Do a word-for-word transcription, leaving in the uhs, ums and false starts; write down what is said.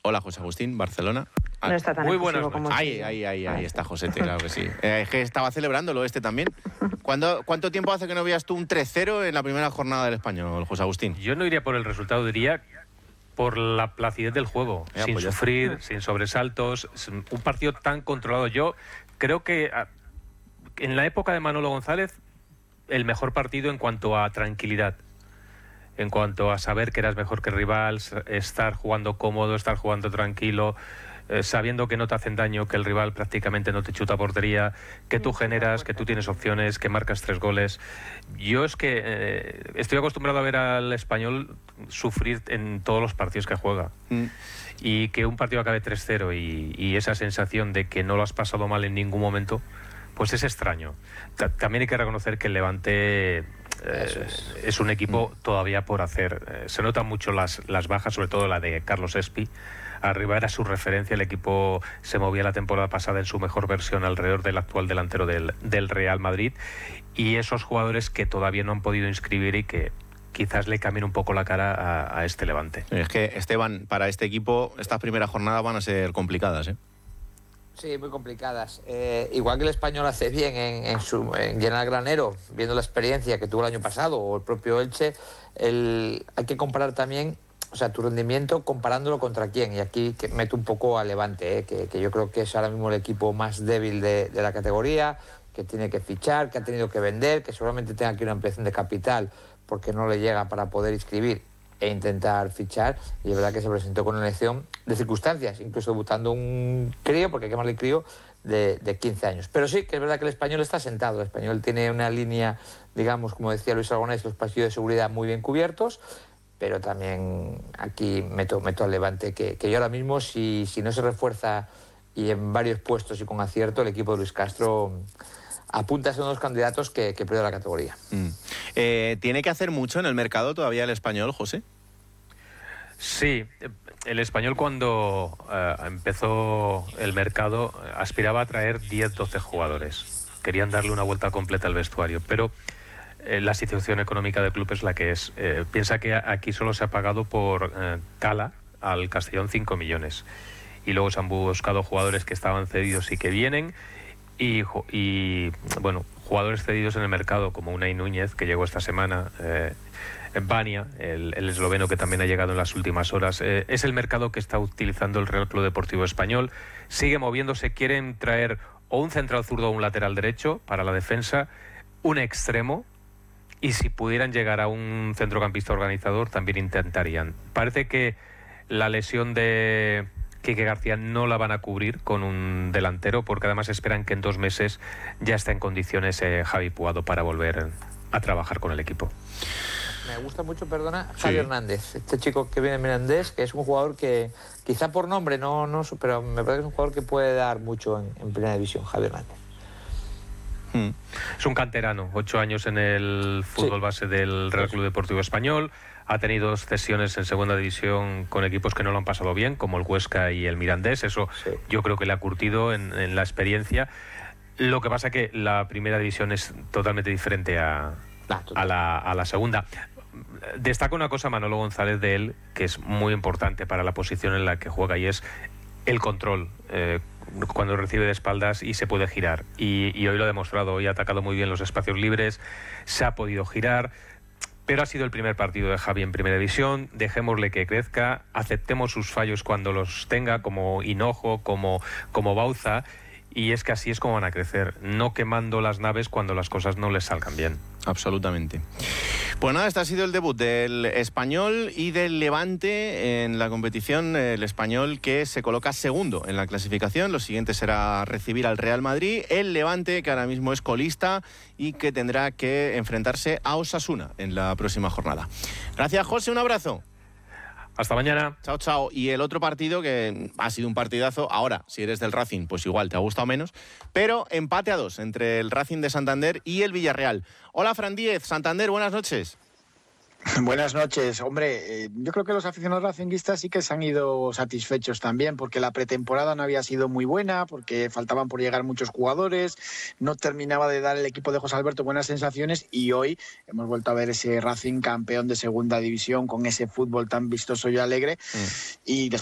Hola, José Agustín, Barcelona. No está tan Muy buenas efusivo como Ahí, ahí, ahí, ahí está Josete, claro que sí. Eh, es que estaba celebrándolo este también. ¿Cuándo, ¿Cuánto tiempo hace que no veías tú un tres cero en la primera jornada del Español, José Agustín? Yo no iría por el resultado, diría por la placidez del juego, Ya, sin pues ya sufrir, está. sin sobresaltos, un partido tan controlado. Yo creo que a, en la época de Manolo González, el mejor partido en cuanto a tranquilidad, en cuanto a saber que eras mejor que el rival, estar jugando cómodo, estar jugando tranquilo, eh, sabiendo que no te hacen daño, que el rival prácticamente no te chuta a portería, que tú generas, que tú tienes opciones, que marcas tres goles. Yo es que eh, estoy acostumbrado a ver al Español sufrir en todos los partidos que juega. Mm. Y que un partido acabe tres cero y, y esa sensación de que no lo has pasado mal en ningún momento, pues es extraño. Ta- también hay que reconocer que el Levante... Eh, es. es un equipo todavía por hacer. Eh, se notan mucho las, las bajas, sobre todo la de Carlos Espi. Arriba era su referencia, el equipo se movía la temporada pasada en su mejor versión alrededor del actual delantero del, del Real Madrid, y esos jugadores que todavía no han podido inscribir y que quizás le cambien un poco la cara a, a este Levante. Es que, Esteban, para este equipo estas primeras jornadas van a ser complicadas, ¿eh? Sí, muy complicadas. Eh, igual que el Español hace bien en, en, su, en llenar el granero, viendo la experiencia que tuvo el año pasado, o el propio Elche, el, hay que comparar también, o sea, tu rendimiento comparándolo contra quién. Y aquí que meto un poco a Levante, eh, que, que yo creo que es ahora mismo el equipo más débil de, de la categoría, que tiene que fichar, que ha tenido que vender, que seguramente tenga aquí una ampliación de capital porque no le llega para poder inscribir e intentar fichar, y es verdad que se presentó con una elección de circunstancias, incluso debutando un crío, porque hay que llamarle crío, de, de quince años. Pero sí, que es verdad que el Español está sentado, el Español tiene una línea, digamos, como decía Luis Aragonés, los pasillos de seguridad muy bien cubiertos, pero también aquí meto, meto al Levante, que, que yo ahora mismo, si, si no se refuerza y en varios puestos y con acierto, el equipo de Luis Castro apunta a ser uno de los candidatos que, que pierde la categoría. Mm. Eh, ¿Tiene que hacer mucho en el mercado todavía el Español, José? Sí, el Español cuando eh, empezó el mercado aspiraba a traer diez doce jugadores. Querían darle una vuelta completa al vestuario, pero eh, la situación económica del club es la que es. Eh, piensa que aquí solo se ha pagado por eh, Cala al Castellón cinco millones. Y luego se han buscado jugadores que estaban cedidos y que vienen. Y, y bueno, jugadores cedidos en el mercado como Unai Núñez, que llegó esta semana, eh, Bania, el, el esloveno, que también ha llegado en las últimas horas. Eh, es el mercado que está utilizando el Real Club Deportivo Español. Sigue moviéndose, quieren traer o un central zurdo o un lateral derecho para la defensa, un extremo, y si pudieran llegar a un centrocampista organizador también intentarían. Parece que la lesión de Quique García no la van a cubrir con un delantero, porque además esperan que en dos meses ya esté en condiciones eh, Javi Puado para volver a trabajar con el equipo. Me gusta mucho, perdona, Sí. Javi Hernández, este chico que viene de Mirandés, que es un jugador que, quizá por nombre, no, no, pero me parece que es un jugador que puede dar mucho en, en primera división, Javi Hernández. Mm. Es un canterano, ocho años en el fútbol Sí. base del Real Club Deportivo Español. Ha tenido dos cesiones en segunda división con equipos que no lo han pasado bien, como el Huesca y el Mirandés. Eso Sí. yo creo que le ha curtido en, en la experiencia. Lo que pasa que la primera división es totalmente diferente a, Ah, a, la, a la segunda. Destaca una cosa Manolo González de él, que es muy importante para la posición en la que juega, y es el control. Eh, cuando recibe de espaldas y se puede girar. Y, y hoy lo ha demostrado. Hoy ha atacado muy bien los espacios libres, se ha podido girar. Pero ha sido el primer partido de Javi en primera división, dejémosle que crezca, aceptemos sus fallos cuando los tenga, como Hinojo, como, como Bauza, y es que así es como van a crecer, no quemando las naves cuando las cosas no les salgan bien. Absolutamente. Pues nada, este ha sido el debut del Español y del Levante en la competición. El Español, que se coloca segundo en la clasificación. Lo siguiente será recibir al Real Madrid. El Levante, que ahora mismo es colista y que tendrá que enfrentarse a Osasuna en la próxima jornada. Gracias, José, un abrazo. Hasta mañana. Chao, chao. Y el otro partido, que ha sido un partidazo, ahora, si eres del Racing, pues igual te ha gustado menos, pero empate a dos entre el Racing de Santander y el Villarreal. Hola, Fran Díez, Santander, buenas noches. Buenas noches. Hombre, eh, yo creo que los aficionados racinguistas sí que se han ido satisfechos también, porque la pretemporada no había sido muy buena, porque faltaban por llegar muchos jugadores, no terminaba de dar el equipo de José Alberto buenas sensaciones, y hoy hemos vuelto a ver ese Racing campeón de segunda división con ese fútbol tan vistoso y alegre. Mm. Y después